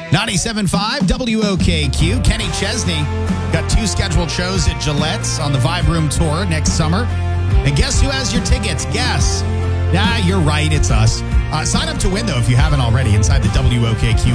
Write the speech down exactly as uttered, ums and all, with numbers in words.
ninety-seven point five W O K Q. Kenny Chesney got two scheduled shows at Gillette's on the Vibe Room Tour next summer. And guess who has your tickets? Guess. Nah, you're right. It's us. Uh, sign up to win, though, if you haven't already, inside the W O K Q